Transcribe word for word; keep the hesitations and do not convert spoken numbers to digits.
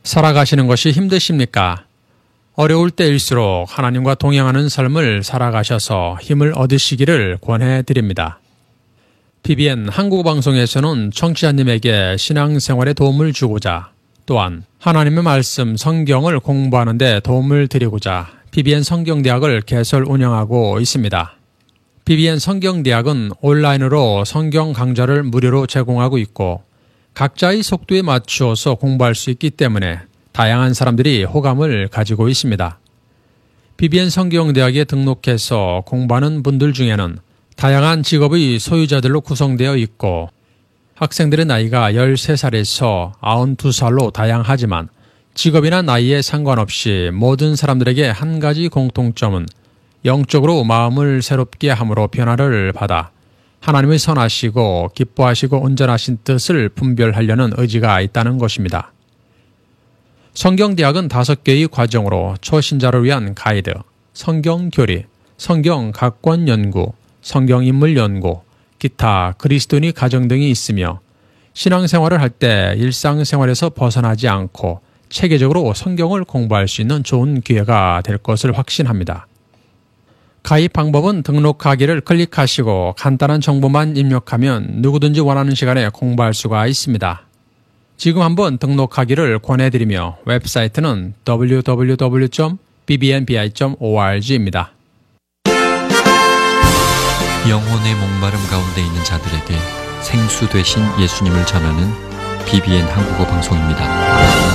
살아가시는 것이 힘드십니까? 어려울 때일수록 하나님과 동행하는 삶을 살아가셔서 힘을 얻으시기를 권해드립니다. 비비엔 한국어방송에서는 청취자님에게 신앙생활에 도움을 주고자 또한 하나님의 말씀 성경을 공부하는 데 도움을 드리고자 비비엔 성경대학을 개설 운영하고 있습니다. 비비엔 성경대학은 온라인으로 성경 강좌를 무료로 제공하고 있고 각자의 속도에 맞추어서 공부할 수 있기 때문에 다양한 사람들이 호감을 가지고 있습니다. 비비엔 성경대학에 등록해서 공부하는 분들 중에는 다양한 직업의 소유자들로 구성되어 있고 학생들의 나이가 열세 살에서 아흔두 살로 다양하지만 직업이나 나이에 상관없이 모든 사람들에게 한 가지 공통점은 영적으로 마음을 새롭게 함으로 변화를 받아 하나님의 선하시고 기뻐하시고 온전하신 뜻을 분별하려는 의지가 있다는 것입니다. 성경대학은 다섯 개의 과정으로 초신자를 위한 가이드, 성경교리, 성경각권 연구, 성경인물 연구, 기타 그리스도인의 가정 등이 있으며 신앙생활을 할 때 일상생활에서 벗어나지 않고 체계적으로 성경을 공부할 수 있는 좋은 기회가 될 것을 확신합니다. 가입 방법은 등록하기를 클릭하시고 간단한 정보만 입력하면 누구든지 원하는 시간에 공부할 수가 있습니다. 지금 한번 등록하기를 권해드리며 웹사이트는 더블유 더블유 더블유 점 비비엔비아이 점 오알지입니다. 영혼의 목마름 가운데 있는 자들에게 생수 되신 예수님을 전하는 비비엔 한국어 방송입니다.